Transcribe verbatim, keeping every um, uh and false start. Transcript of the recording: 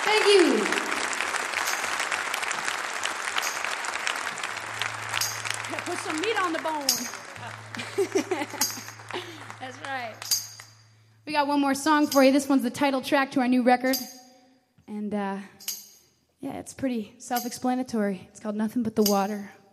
Thank you. Put some meat on the bone. That's right. We got one more song for you. This one's the title track to our new record. And, uh, yeah, it's pretty self-explanatory. It's called Nothing But the Water.